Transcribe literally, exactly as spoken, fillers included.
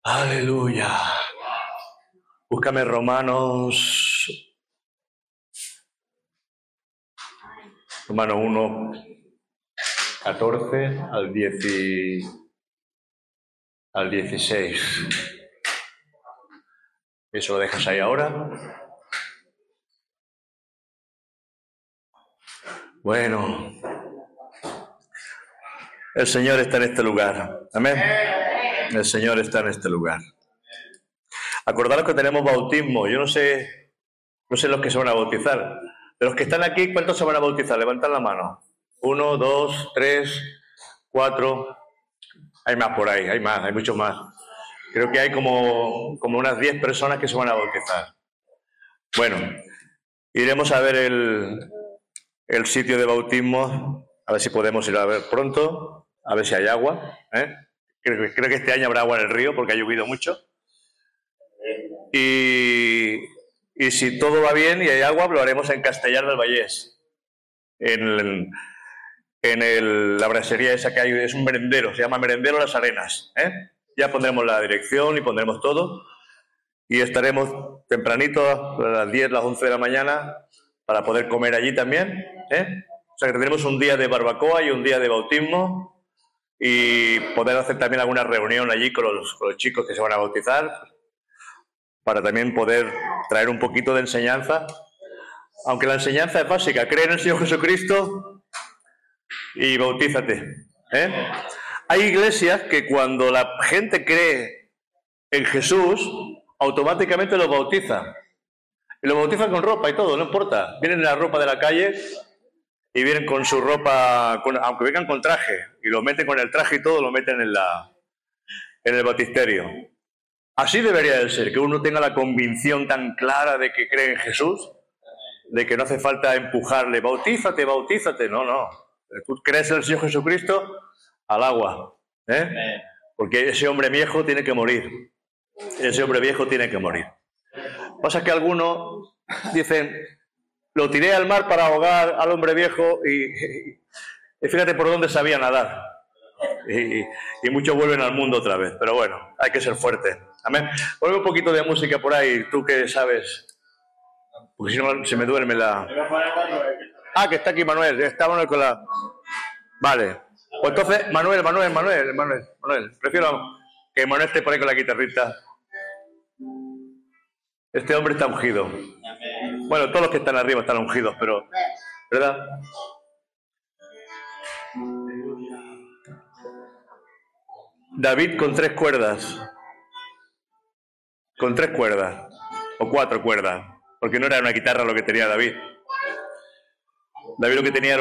Aleluya. Búscame Romanos. Romanos uno, catorce al diez y, al dieciséis. Eso lo dejas ahí ahora. Bueno, el Señor está en este lugar. Amén. El Señor está en este lugar. Acordaros que tenemos bautismo. Yo no sé, no sé los que se van a bautizar. De los que están aquí, ¿cuántos se van a bautizar? Levantad la mano. Uno, dos, tres, cuatro. Hay más por ahí, hay más, hay muchos más. Creo que hay como, como unas diez personas que se van a bautizar. Bueno, iremos a ver el, el sitio de bautismo, a ver si podemos ir a ver pronto, a ver si hay agua. ¿eh? Creo, creo que este año habrá agua en el río porque ha llovido mucho. Y, y si todo va bien y hay agua, lo haremos en Castellar del Vallés. En, el, en el, la brasería esa que hay, es un merendero, se llama Merendero Las Arenas. ¿eh? Ya pondremos la dirección y pondremos todo. Y estaremos tempranito, a las diez, las once de la mañana, para poder comer allí también. ¿eh? O sea que tendremos un día de barbacoa y un día de bautismo. Y poder hacer también alguna reunión allí con los, con los chicos que se van a bautizar, para también poder traer un poquito de enseñanza. Aunque la enseñanza es básica, cree en el Señor Jesucristo y bautízate. ¿eh? Hay iglesias que cuando la gente cree en Jesús, automáticamente los bautiza. Y los bautizan con ropa y todo, no importa. Vienen en la ropa de la calle y vienen con su ropa, con, aunque vengan con traje, y lo meten con el traje y todo, lo meten en, la, en el bautisterio. Así debería de ser, que uno tenga la convicción tan clara de que cree en Jesús, de que no hace falta empujarle, bautízate, bautízate. No, no. Tú crees en el Señor Jesucristo, al agua. ¿eh? Porque ese hombre viejo tiene que morir. Ese hombre viejo tiene que morir. Pasa que algunos dicen, lo tiré al mar para ahogar al hombre viejo y, y, y fíjate por dónde sabía nadar. Y, y muchos vuelven al mundo otra vez. Pero bueno, hay que ser fuerte. Amén. Ponme un poquito de música por ahí, tú que sabes. Porque si no se me duerme la... Ah, que está aquí Manuel. Está Manuel con la... Vale. Pues entonces, Manuel, Manuel, Manuel, Manuel, Manuel. Prefiero que Manuel esté por ahí con la guitarrita. Este hombre está ungido. Bueno, todos los que están arriba están ungidos, pero... ¿verdad? David con tres cuerdas. Con tres cuerdas. O cuatro cuerdas. Porque no era una guitarra lo que tenía David. David lo que tenía era